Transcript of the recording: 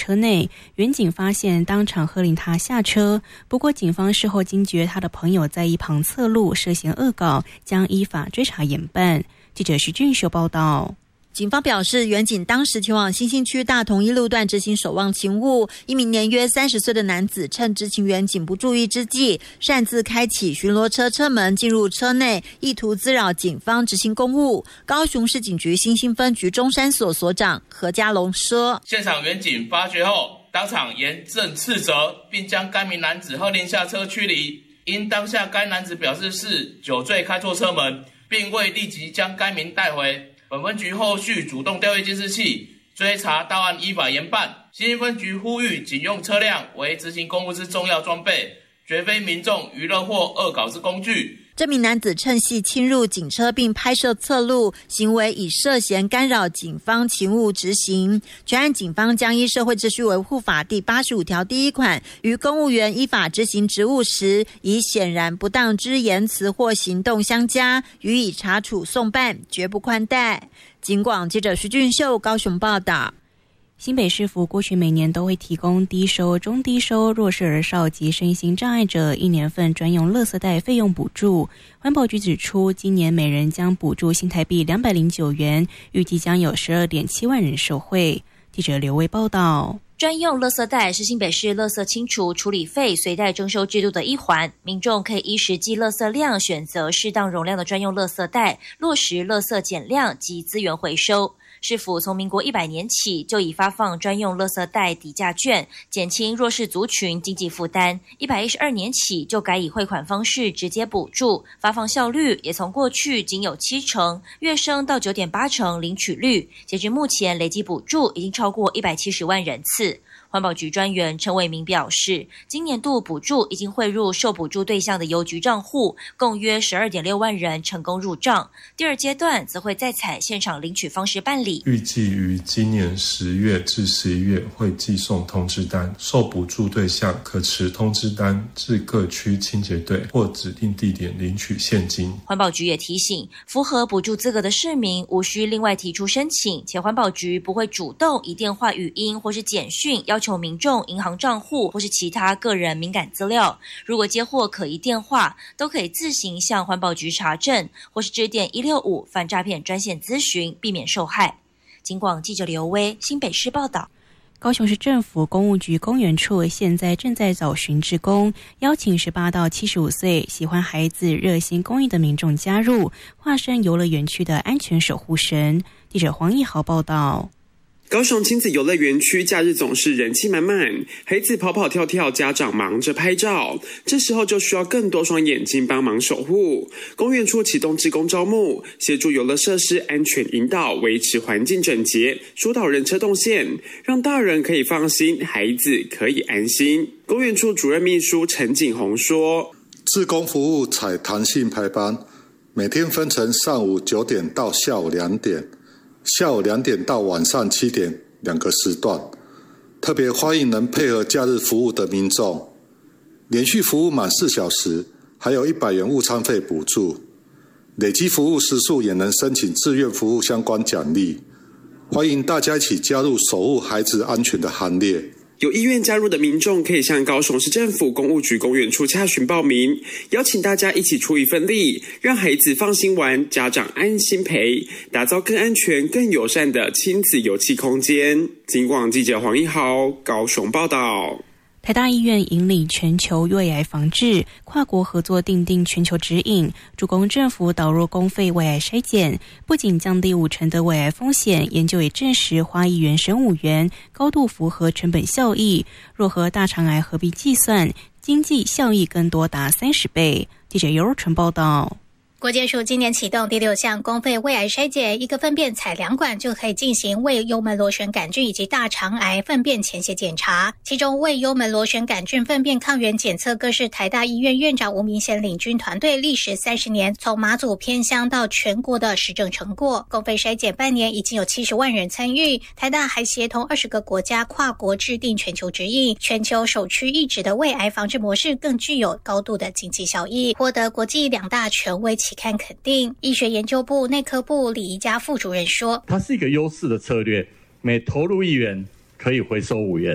车内，员警发现当场喝令他下车。不过警方事后惊觉他的朋友在一旁侧录涉嫌恶搞，将依法追查严办。记者徐俊秀报道。 警方表示，员警当时前往新兴区大同一路段执行守望勤务，一名年约30岁的男子趁执勤员警不注意之际，擅自开启巡逻车车门进入车内，意图滋扰警方执行公务。高雄市警局新兴分局中山所所长何家龙说， 现场员警发觉后，当场严正斥责，并将该名男子喝令下车驱离。因当下该男子表示是酒醉开错车门，并未立即将该名带回。本分局后续主动调阅监视器，追查到案，依法严办。新兴分局呼吁，警用车辆为执行公务之重要装备，绝非民众娱乐或恶搞之工具。 这名男子趁隙侵入警车并拍摄侧录，行为已涉嫌干扰警方勤务执行。全案警方将依《社会秩序维护法》第85条第1款，于公务员依法执行职务时，以显然不当之言辞或行动相加，予以查处送办，绝不宽待。警广记者徐俊秀高雄报道。 新北市府过去每年都会提供低收、中低收、弱势儿少及身心障碍者1年份专用垃圾袋费用补助。环保局指出，今年每人将补助新台币209元，预计将有12.7万人受惠。记者刘威报道。 专用垃圾袋是新北市垃圾清除处理费随袋征收制度的一环，民众可以依实际垃圾量选择适当容量的专用垃圾袋，落实垃圾减量及资源回收。市府从民国100年起就已发放专用垃圾袋抵价券，减轻弱势族群经济负担。112年起就改以汇款方式直接补助，发放效率也从过去仅有70%跃升到9.8%领取率。截至目前，累计补助已经超过170万人次。环保局专员陈伟明表示，今年度补助已经汇入受补助对象的邮局账户，共约12.6万人成功入账。第二阶段则会再采现场领取方式办理， 预计于今年10月至11月会寄送通知单，受补助对象可持通知单至各区清洁队或指定地点领取现金。 环保局也提醒，符合补助资格的市民无需另外提出申请，且环保局不会主动以电话语音或是简讯要求民众银行账户或是其他个人敏感资料。如果接获可疑电话，都可以自行向环保局查证，或是致电165反诈骗专线咨询，避免受害。警广记者刘威新北市报道。 高雄市政府公务局公园处现在正在找寻志工，邀请18到75岁喜欢孩子、热心公益的民众加入，化身游乐园区的安全守护神。记者黄义豪报道。 高雄亲子游乐园区假日总是人气满满，孩子跑跑跳跳，家长忙着拍照，这时候就需要更多双眼睛帮忙守护。公园处启动志工招募，协助游乐设施安全引导，维持环境整洁，疏导人车动线，让大人可以放心，孩子可以安心。公园处主任秘书陈景宏说， 志工服务采弹性排班，每天分成上午9点到下午2点，下午2点到晚上7点2个时段，特别欢迎能配合假日服务的民众。连续服务满4小时，还有100元误餐费补助，累积服务时数也能申请志愿服务相关奖励。欢迎大家一起加入守护孩子安全的行列。 有意愿加入的民众可以向高雄市政府公务局公园处洽询报名，邀请大家一起出一份力，让孩子放心玩，家长安心陪，打造更安全、更友善的亲子游憩空间。警广记者黄一豪高雄报道。 台大医院引领全球胃癌防治，跨国合作订定全球指引，主攻政府导入公费胃癌筛检，不仅降低50%的胃癌风险，研究也证实花1元省5元，高度符合成本效益。若和大肠癌合并计算，经济效益更多达30倍。记者尤若纯报道。 国健署今年启动第6项公费胃癌筛检，一个粪便采2管就可以进行胃幽门螺旋杆菌以及大肠癌粪便潜血检查。其中胃幽门螺旋杆菌粪便抗原检测更是台大医院院长吴明贤领军团队历时30年，从马祖偏乡到全国的实证成果。公费筛检半年已经有70万人参与，台大还协同20个国家跨国制定全球指引，全球首屈一指的胃癌防治模式更具有高度的经济效益，获得国际2大权威期刊肯定。医学研究部内科部李宜嘉副主任说， 它是一个优势的策略，每投入1元可以回收5元，